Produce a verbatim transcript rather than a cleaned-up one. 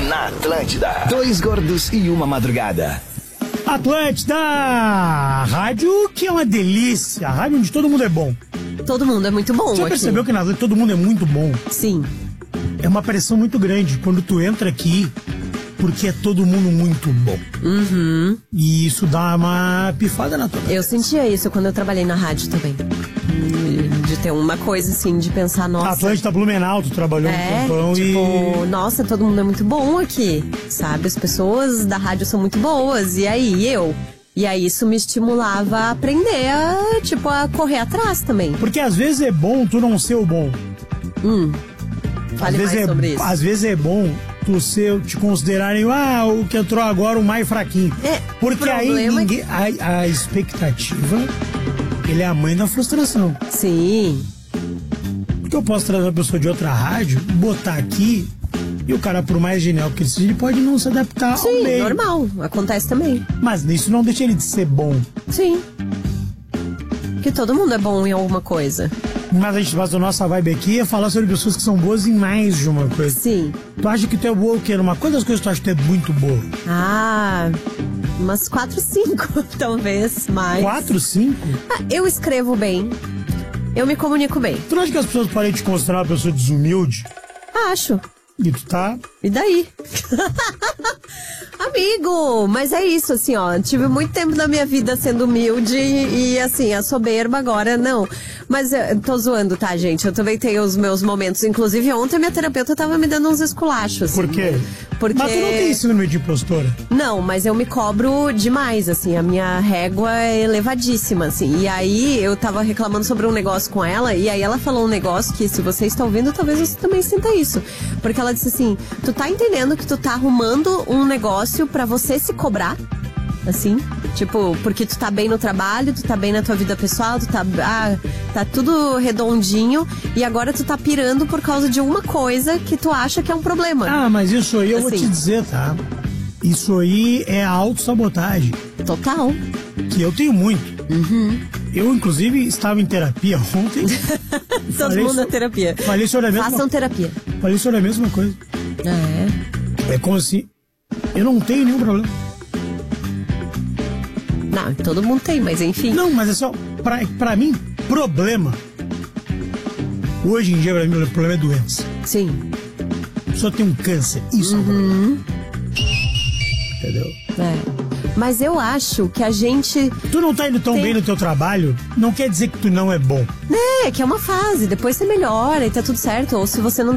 na Atlântida. Dois gordos e uma madrugada. Atlântida, rádio que é uma delícia, a rádio onde todo mundo é bom. Todo mundo é muito bom. Você aqui. percebeu que na Atlântida todo mundo é muito bom? Sim. É uma pressão muito grande quando tu entra aqui, porque é todo mundo muito bom. Uhum. E isso dá uma pifada na tua cabeça. Eu sentia isso quando eu trabalhei na rádio também. De ter uma coisa assim, de pensar, nossa... Atlântida Blumenau, tu trabalhou É, um tempão tipo, e... nossa, todo mundo é muito bom aqui, sabe? As pessoas da rádio são muito boas, e aí eu... E aí isso me estimulava a aprender a, tipo, a correr atrás também. Porque às vezes é bom tu não ser o bom. Hum, Às fale vezes, mais é, sobre isso. às vezes é bom tu ser, te considerarem, ah, o que entrou agora o mais fraquinho. É, Porque o aí problema é ninguém, a, a expectativa, ele é a mãe da frustração. Sim. Porque eu posso trazer uma pessoa de outra rádio, botar aqui, e o cara, por mais genial que ele seja, ele pode não se adaptar ao Sim, meio. normal, acontece também. Mas isso não deixa ele de ser bom. Sim. Que todo mundo é bom em alguma coisa. Mas a gente faz a nossa vibe aqui é falar sobre pessoas que são boas em mais de uma coisa. Sim. Tu acha que tu é boa o quê? Numa quantas coisas tu acha que tu é muito boa? Ah, umas quatro, cinco, talvez, mais. Quatro, cinco? Ah, eu escrevo bem. Eu me comunico bem. Tu não acha que as pessoas podem te considerar uma pessoa desumilde? Acho. E tu tá... E daí? Amigo, mas é isso, assim, ó. Tive muito tempo da minha vida sendo humilde e, e, assim, a soberba agora não. Mas eu tô zoando, tá, gente? Eu também tenho os meus momentos. Inclusive, ontem minha terapeuta tava me dando uns esculachos. Por quê? Porque... Mas tu não tem síndrome de impostora? Não, mas eu me cobro demais, assim, a minha régua é elevadíssima, assim. E aí eu tava reclamando sobre um negócio com ela, e aí ela falou um negócio que, se você está ouvindo, talvez você também sinta isso. Porque ela disse assim, tu tá entendendo que tu tá arrumando um negócio pra você se cobrar? Assim, tipo, porque tu tá bem no trabalho, tu tá bem na tua vida pessoal, tu tá, ah, tá tudo redondinho, e agora tu tá pirando por causa de uma coisa que tu acha que é um problema. Ah, mas isso aí eu assim. vou te dizer, tá? Isso aí é a autossabotagem. Total. Que eu tenho muito. Uhum. Eu, inclusive, estava em terapia ontem. Todo mundo na terapia. Falei sobre a mesma Façam terapia. Falei sobre a mesma coisa. É. É como se eu não tenho nenhum problema. Não, todo mundo tem, mas enfim. Não, mas é só, pra, pra mim, problema. Hoje em dia, pra mim, o problema é doença. Sim. A pessoa tem um câncer. Isso é um Uhum. problema. Entendeu? É. Mas eu acho que a gente... Tu não tá indo tão tem... bem no teu trabalho, não quer dizer que tu não é bom. É, que é uma fase. Depois você melhora e tá tudo certo. Ou se você não